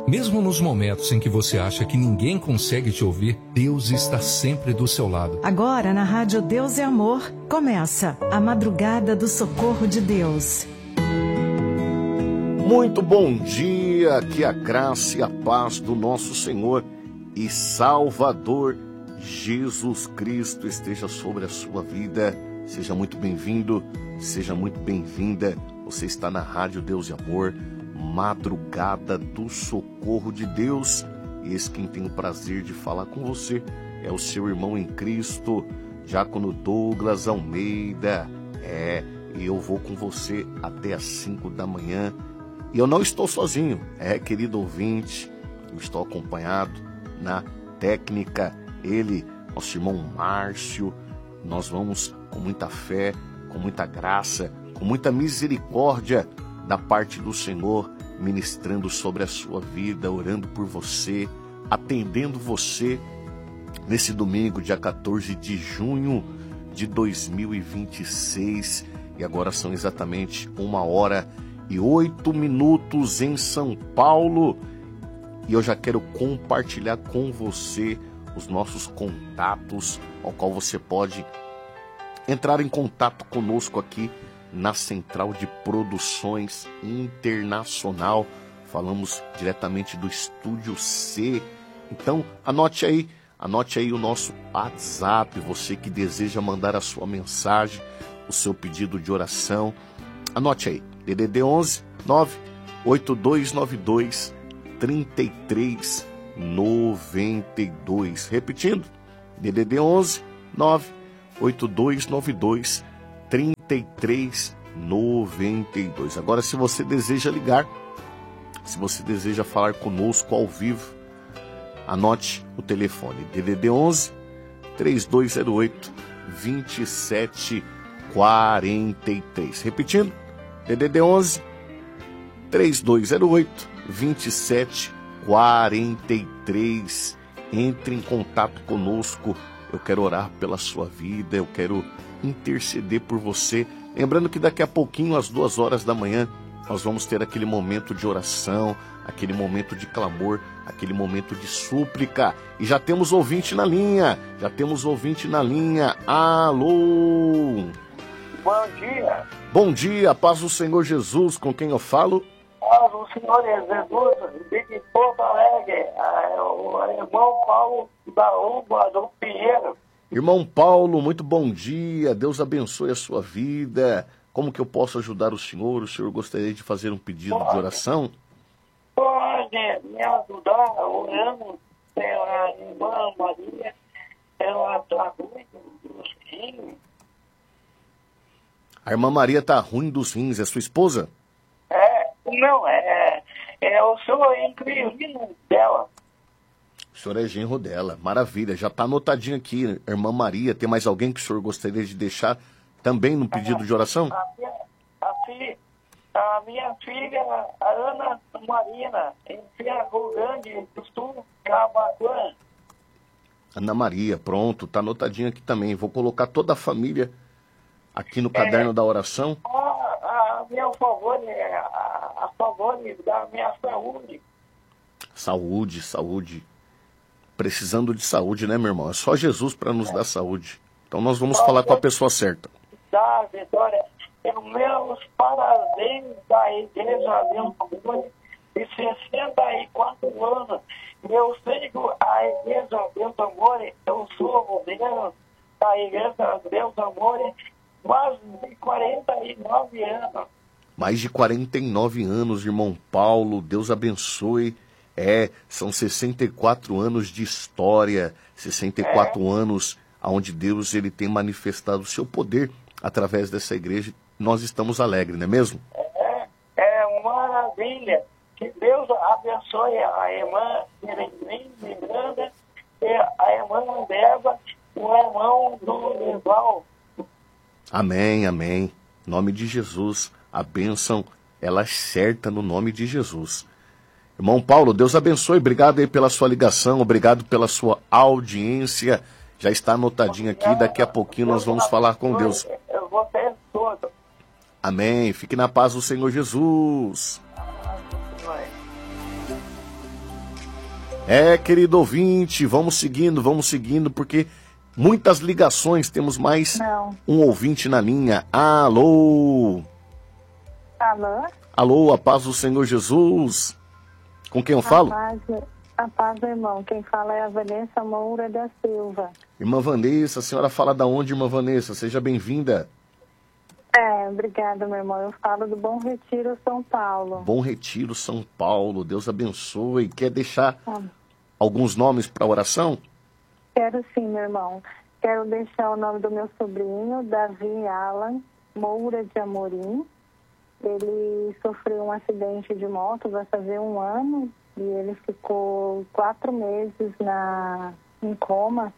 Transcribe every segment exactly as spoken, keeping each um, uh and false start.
Mesmo nos momentos em que você acha que ninguém consegue te ouvir, Deus está sempre do seu lado. Agora, na Rádio Deus é Amor, começa a Madrugada do Socorro de Deus. Muito bom dia, que a graça e a paz do nosso Senhor e Salvador Jesus Cristo esteja sobre a sua vida. Seja muito bem-vindo, seja muito bem-vinda. Você está na Rádio Deus e Amor, Madrugada do Socorro de Deus. E esse quem tem o prazer de falar com você é o seu irmão em Cristo, Diácono Douglas Almeida. É, e eu vou com você até às cinco da manhã. E eu não estou sozinho, é, querido ouvinte, eu estou acompanhado na técnica, ele, nosso irmão Márcio. Nós vamos com muita fé, com muita graça, com muita misericórdia da parte do Senhor, ministrando sobre a sua vida, orando por você, atendendo você nesse domingo, dia quatorze de junho de dois mil e vinte e seis. E agora são exatamente uma hora e oito minutos em São Paulo. E eu já quero compartilhar com você os nossos contatos, ao qual você pode entrar em contato conosco aqui na Central de Produções Internacional. Falamos diretamente do Estúdio C. Então, anote aí, anote aí o nosso WhatsApp, você que deseja mandar a sua mensagem, o seu pedido de oração. Anote aí, D D D onze nove oito dois nove dois três três nove dois. Repetindo, D D D onze nove oito dois nove dois três três nove dois. Agora, se você deseja ligar, se você deseja falar conosco ao vivo, anote o telefone D D D onze três dois zero oito dois sete quatro três. Repetindo, D D D onze três dois zero oito dois sete quatro três. Entre em contato conosco. Eu quero orar pela sua vida, eu quero interceder por você. Lembrando que daqui a pouquinho, às duas horas da manhã, nós vamos ter aquele momento de oração, aquele momento de clamor, aquele momento de súplica. E já temos ouvinte na linha, já temos ouvinte na linha. Alô! Bom dia. Bom dia, paz do Senhor Jesus, com quem eu falo? Paz do Senhor Jesus, de Porto Alegre, o irmão Paulo da Uba, do Pinheiro. Irmão Paulo, muito bom dia, Deus abençoe a sua vida. Como que eu posso ajudar o senhor? O senhor gostaria de fazer um pedido pode, de oração? Pode me ajudar orando pela irmã Maria, ela está ruim dos rins. A irmã Maria está ruim dos rins, é sua esposa? É, não, é, é o senhor inquilino dela. O senhor é genro dela, maravilha, já está anotadinho aqui, irmã Maria. Tem mais alguém que o senhor gostaria de deixar também no pedido de oração? A minha, a, fi, a minha filha, a Ana Marina, em Fiago Grande do Sul, Cabacuã. Ana Maria, pronto, está anotadinho aqui também. Vou colocar toda a família aqui no caderno é, da oração. A, a meu favor, a, a favor da minha saúde. Saúde, saúde. Precisando de saúde, né, meu irmão? É só Jesus para nos dar saúde. Então nós vamos falar com a pessoa certa. Da Vitória, eu meus parabéns da Igreja Deus de sessenta e quatro anos. Eu sigo a Igreja Deus Amor, eu sou governo da Igreja Deus Amor, mais de quarenta e nove anos. Mais de quarenta e nove anos, irmão Paulo, Deus abençoe. É, são sessenta e quatro anos de história, sessenta e quatro é. anos onde Deus ele tem manifestado o seu poder através dessa igreja. Nós estamos alegres, não é mesmo? É, é maravilha. Que Deus abençoe a irmã Berenice Miranda e a irmã Débora, o irmão do Lival. Amém, amém. Em nome de Jesus, a bênção, ela é certa no nome de Jesus. Irmão Paulo, Deus abençoe, obrigado aí pela sua ligação, obrigado pela sua audiência. Já está anotadinho aqui, daqui a pouquinho nós vamos falar com Deus. Você todo. Amém, fique na paz do Senhor Jesus. É, querido ouvinte, vamos seguindo, vamos seguindo, porque muitas ligações, temos mais Não. um ouvinte na linha. Alô? Alô? Alô, a paz do Senhor Jesus. Com quem eu falo? A paz, a paz, irmão. Quem fala é a Vanessa Moura da Silva. Irmã Vanessa, a senhora fala da onde, irmã Vanessa? Seja bem-vinda. É, obrigada, meu irmão. Eu falo do Bom Retiro, São Paulo. Bom Retiro, São Paulo. Deus abençoe. Quer deixar Ah, alguns nomes para oração? quero sim, meu irmão. Quero deixar o nome do meu sobrinho, Davi Alan Moura de Amorim. Ele sofreu um acidente de moto, vai fazer um ano, e ele ficou quatro meses na, em coma.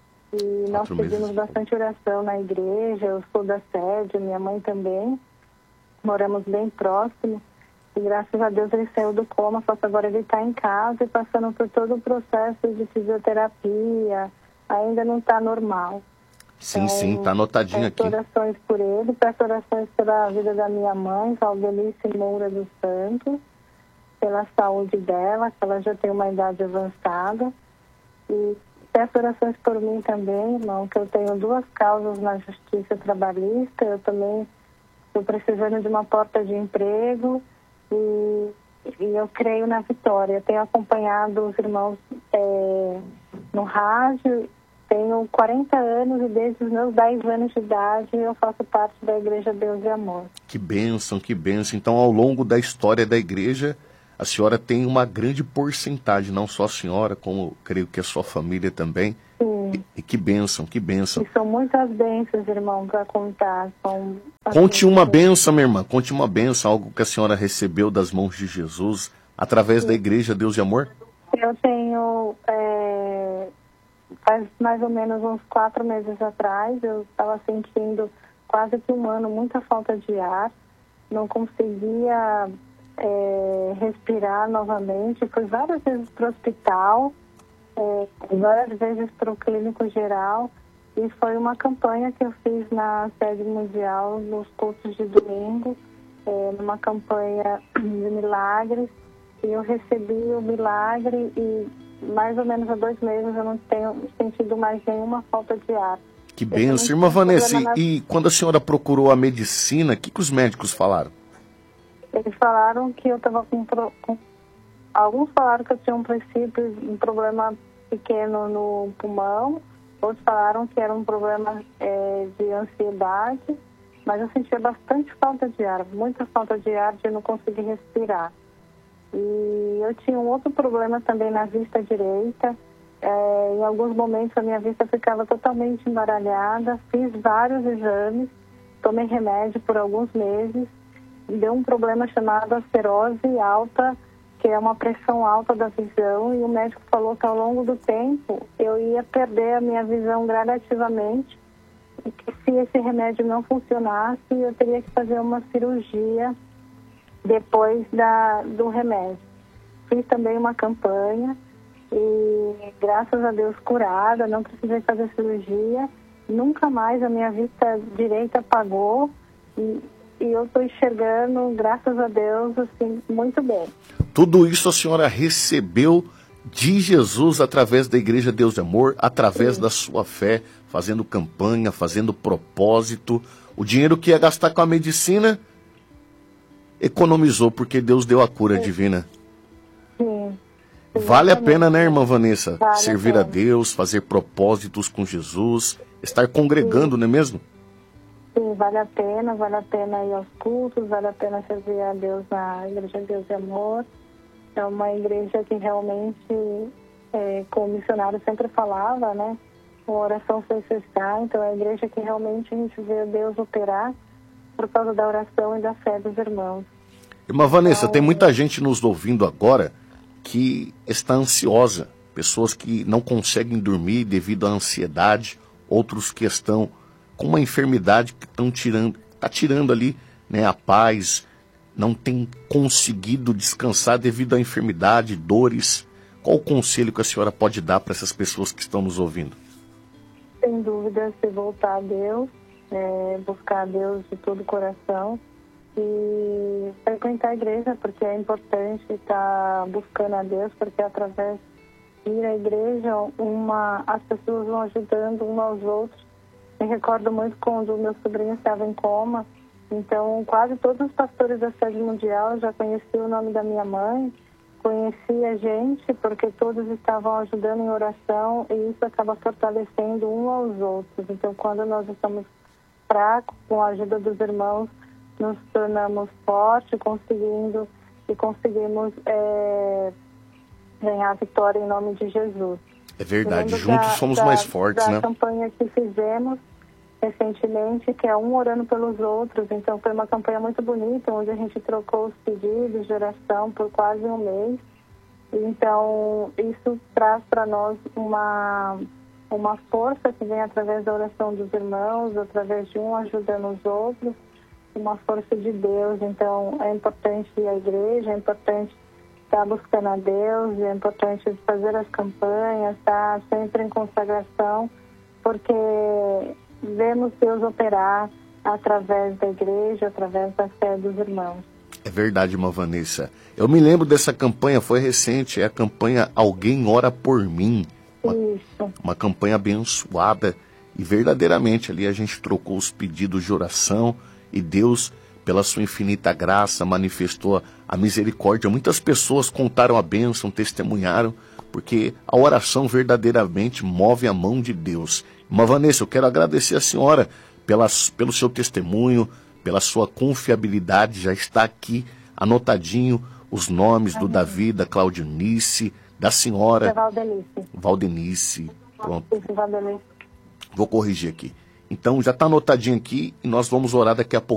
E nós Quatro pedimos meses. bastante oração na igreja, eu sou da sede, minha mãe também. Moramos bem próximo. E graças a Deus ele saiu do coma, só que agora ele está em casa e passando por todo o processo de fisioterapia. Ainda não está normal. Sim, Então, sim, tá anotadinho peço aqui. orações por ele, peço orações pela vida da minha mãe, Valdelice Moura dos Santos, pela saúde dela, que ela já tem uma idade avançada. E peço orações por mim também, irmão, que eu tenho duas causas na justiça trabalhista. Eu também estou precisando de uma porta de emprego e, e eu creio na vitória. Eu tenho acompanhado os irmãos é, no rádio. Tenho quarenta anos e desde os meus dez anos de idade eu faço parte da Igreja Deus e Amor. Que bênção, que bênção. Então, ao longo da história da igreja, a senhora tem uma grande porcentagem, não só a senhora, como creio que a sua família também. Sim. E, e que bênção, que bênção. E são muitas bênçãos, irmão, para contar. São, Conte assim, uma bênção, minha irmã, conte uma bênção, algo que a senhora recebeu das mãos de Jesus, através da igreja Deus e Amor. Eu tenho, é, faz mais ou menos uns quatro meses atrás, eu estava sentindo quase que um ano muita falta de ar, não conseguia é, respirar novamente, fui várias vezes para o hospital, é, várias vezes para o clínico geral, e foi uma campanha que eu fiz na sede mundial nos cultos de domingo, é, numa campanha de milagres, e eu recebi o milagre e mais ou menos há dois meses eu não tenho sentido mais nenhuma falta de ar. Que Eu bênção. também Irmã tinha Vanessa, problema na- e, e quando a senhora procurou a medicina, o que, que os médicos falaram? Eles falaram que eu estava com, pro- com... Alguns falaram que eu tinha um princípio, um problema pequeno no pulmão. Outros falaram que era um problema é, de ansiedade. Mas eu sentia bastante falta de ar, muita falta de ar, de não conseguir respirar. E eu tinha um outro problema também na vista direita. É, em alguns momentos a minha vista ficava totalmente embaralhada. Fiz vários exames, tomei remédio por alguns meses. Deu um problema chamado asterose alta, que é uma pressão alta da visão. E o médico falou que ao longo do tempo eu ia perder a minha visão gradativamente. E que se esse remédio não funcionasse, eu teria que fazer uma cirurgia depois da, do remédio. Fiz também uma campanha e, graças a Deus, curada, não precisei fazer cirurgia. Nunca mais a minha vista direita apagou e, e eu estou enxergando, graças a Deus, assim, muito bem. Tudo isso a senhora recebeu de Jesus através da Igreja Deus de Amor, através da sua fé, fazendo campanha, fazendo propósito. O dinheiro que ia gastar com a medicina, economizou, porque Deus deu a cura divina. Sim. Vale a pena, né, irmã Vanessa? Vale a Servir a pena. Deus, fazer propósitos com Jesus, estar congregando, não é mesmo? Sim, vale a pena, vale a pena ir aos cultos, vale a pena servir a Deus na Igreja Deus e Amor. É uma igreja que realmente, é, como o missionário sempre falava, né? Uma oração sem cessar. Então, é a igreja que realmente a gente vê Deus operar por causa da oração e da fé dos irmãos. Irmã Vanessa, tem muita gente nos ouvindo agora que está ansiosa. Pessoas que não conseguem dormir devido à ansiedade, outros que estão com uma enfermidade que estão tirando, está tirando ali, né, a paz, não tem conseguido descansar devido à enfermidade, dores. Qual o conselho que a senhora pode dar para essas pessoas que estão nos ouvindo? Sem dúvida, se voltar a Deus, é, buscar a Deus de todo o coração e frequentar a igreja, porque é importante estar buscando a Deus, porque é através ir à igreja, uma, as pessoas vão ajudando uns aos outros. Me recordo muito quando o meu sobrinho estava em coma, então quase todos os pastores da sede mundial já conheciam o nome da minha mãe, conhecia a gente, porque todos estavam ajudando em oração e isso acaba fortalecendo um aos outros. Então, quando nós estamos fracos, com a ajuda dos irmãos, nos tornamos fortes, conseguindo e conseguimos é, ganhar vitória em nome de Jesus. É verdade, juntos da, somos da, mais fortes, da né? A campanha que fizemos recentemente, que é um orando pelos outros. Então foi uma campanha muito bonita, onde a gente trocou os pedidos de oração por quase um mês. Então isso traz para nós uma, uma força que vem através da oração dos irmãos, através de um ajudando os outros, uma força de Deus. Então é importante ir à igreja, é importante estar buscando a Deus, é importante fazer as campanhas, estar sempre em consagração, porque vemos Deus operar através da igreja, através da fé dos irmãos. É verdade, irmã Vanessa. Eu me lembro dessa campanha, foi recente, é a campanha Alguém Ora Por Mim. Uma, Isso. Uma campanha abençoada e verdadeiramente ali a gente trocou os pedidos de oração e Deus, pela sua infinita graça, manifestou a misericórdia. Muitas pessoas contaram a bênção, testemunharam, porque a oração verdadeiramente move a mão de Deus. Irmã Vanessa, eu quero agradecer a senhora pelas, pelo seu testemunho, pela sua confiabilidade. Já está aqui anotadinho os nomes do Davi, da Claudinice, da senhora É Valdenice. Valdenice. Pronto. Isso, Valdenice. Vou corrigir aqui. Então já está anotadinho aqui e nós vamos orar daqui a pouco.